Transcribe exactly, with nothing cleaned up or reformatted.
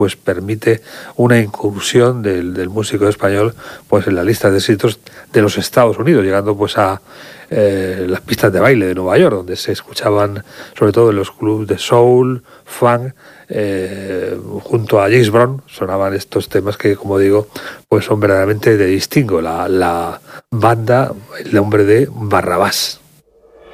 pues permite una incursión del, del músico español pues en la lista de éxitos de los Estados Unidos, llegando pues a eh, las pistas de baile de Nueva York, donde se escuchaban sobre todo en los clubs de soul, funk, eh, junto a James Brown sonaban estos temas que, como digo, pues son verdaderamente de distingo, la, la banda, el nombre de Barrabás.